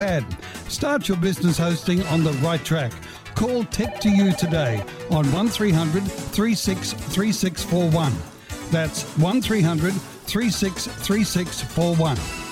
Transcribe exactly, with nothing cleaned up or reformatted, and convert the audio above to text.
Ad. Start your business hosting on the right track. Call Tech to You today on one three hundred, three six three six four one. That's one three hundred, three six three six four one.